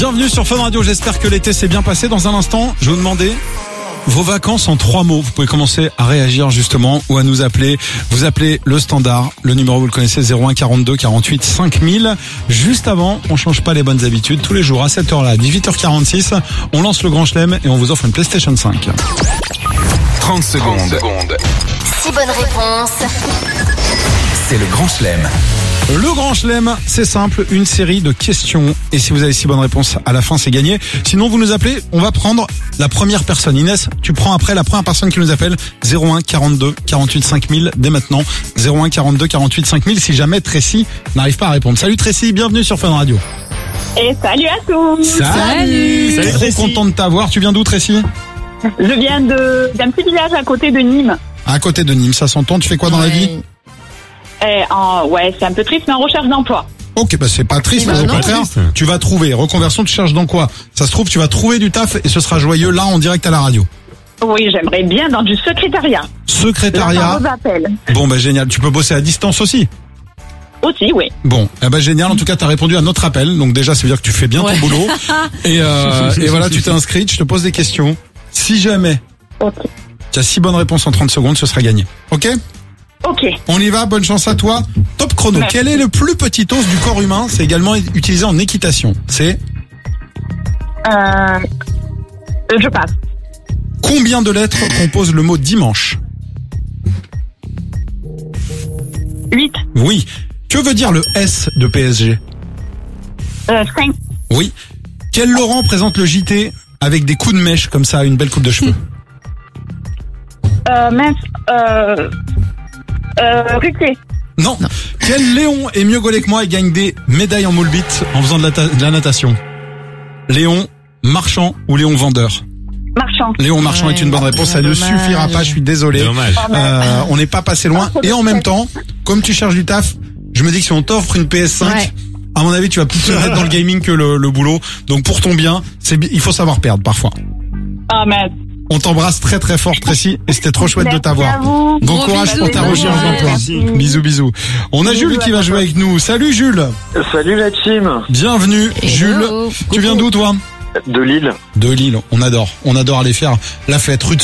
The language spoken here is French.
Bienvenue sur Fun Radio, j'espère que l'été s'est bien passé. Dans un instant, je vais vous demander vos vacances en 3 mots. Vous pouvez commencer à réagir justement ou à nous appeler. Vous appelez le standard, le numéro vous le connaissez, 01 42 48 5000. Juste avant, on change pas les bonnes habitudes. Tous les jours à cette heure-là, 18h46, on lance le Grand Chelem et on vous offre une PlayStation 5. 30 secondes. 6 bonnes réponses. C'est le Grand Chelem. Le Grand Chelem, c'est simple, une série de questions. Et si vous avez 6 bonnes réponses à la fin, c'est gagné. Sinon, vous nous appelez, on va prendre la première personne. Inès, tu prends après la première personne qui nous appelle, 01 42 48 5000, dès maintenant. 01 42 48 5000, si jamais Tracy n'arrive pas à répondre. Salut Tracy, bienvenue sur Fun Radio. Et salut à tous. Salut Salut Trop Tracy. content de t'avoir. Tu viens d'où Tracy? Je viens d'un petit village à côté de Nîmes. À côté de Nîmes, ça s'entend. Tu fais quoi dans la vie? Ouais, c'est un peu triste, mais en recherche d'emploi. Ok, bah c'est pas triste, Eh ben mais au non, contraire, triste. tu vas trouver. Reconversion, tu cherches dans quoi? Ça se trouve, tu vas trouver du taf et ce sera joyeux là en direct à la radio. Oui, j'aimerais bien dans du secrétariat. Secrétariat. Là, on vous appelle. Bon, bah génial. Tu peux bosser à distance aussi. Aussi, oui. Bon, eh ben génial. En tout cas, t'as répondu à notre appel. Donc déjà, ça veut dire que tu fais bien ton boulot. Et voilà, tu t'es inscrite. Je te pose des questions. Si jamais Ok. tu as 6 bonnes réponses en 30 secondes, ce sera gagné. Ok? Ok. On y va. Bonne chance à toi. Top chrono. Merci. Quel est le plus petit os du corps humain? C'est également utilisé en équitation. C'est Je passe. combien de lettres compose le mot dimanche? 8. Oui. Que veut dire le S de PSG? 5. Oui. Quel Laurent présente le JT avec des coups de mèche comme ça, une belle coupe de cheveux? Mince. Ruquier. Non. Quel Léon est mieux gaulé que moi et gagne des médailles en moule bite en faisant de la natation? Léon Marchand ou Léon Vendeur? Marchand. Léon Marchand est une bonne réponse, ça ne suffira pas, je suis désolé. Dommage. On n'est pas passé loin. Et en même temps, comme tu cherches du taf, je me dis que si on t'offre une PS5, Ouais. à mon avis, tu vas plus te mettre dans le gaming que le boulot. Donc pour ton bien, il faut savoir perdre parfois. Ah, mince. On t'embrasse très très fort Tracy et c'était trop chouette de Merci t'avoir. à vous. Bon Gros courage bisous, pour ta bisous. recherche d'emploi. Merci. Bisous bisous. On a Jules qui va jouer avec nous. Salut Jules. Salut la team Bienvenue Hello. Jules. Tu viens d'où toi? de Lille. De Lille. On adore aller faire la fête rue de